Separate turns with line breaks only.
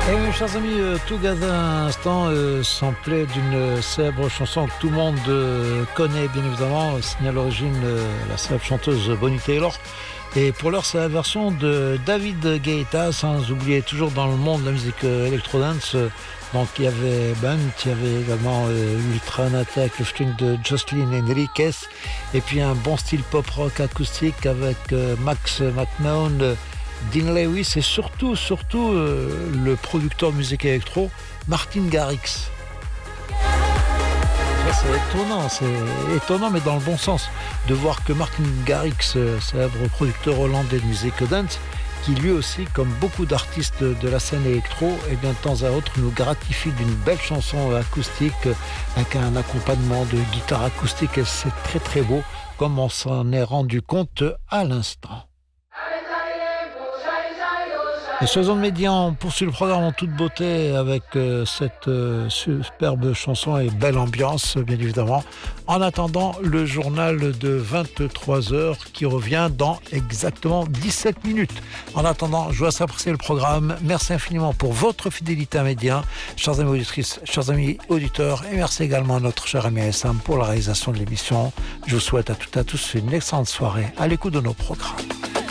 Et mes chers amis, Together à l'instant, samplé d'une célèbre chanson que tout le monde connaît bien évidemment, signée à l'origine la célèbre chanteuse Bonnie Taylor. Et pour l'heure, c'est la version de David Guetta, sans oublier toujours dans le monde de la musique electro-dance. Donc il y avait Bunt, il y avait également Ultranate avec le string de Jocelyn Enriquez, et puis un bon style pop-rock acoustique avec Max McMahon, Dean Lewis et surtout le producteur de musique électro, Martin Garrix. C'est étonnant, mais dans le bon sens, de voir que Martin Garrix, célèbre producteur hollandais de musique dance, qui lui aussi, comme beaucoup d'artistes de la scène électro, et bien de temps à autre nous gratifie d'une belle chanson acoustique avec un accompagnement de guitare acoustique, et c'est très très beau, comme on s'en est rendu compte à l'instant. Et sur Zone Média, on poursuit le programme en toute beauté avec cette superbe chanson et belle ambiance, bien évidemment. En attendant, le journal de 23h qui revient dans exactement 17 minutes. En attendant, je vous laisse apprécier le programme. Merci infiniment pour votre fidélité à Média, chers amis auditrices, chers amis auditeurs, et merci également à notre cher ami Sam pour la réalisation de l'émission. Je vous souhaite à toutes et à tous une excellente soirée à l'écoute de nos programmes.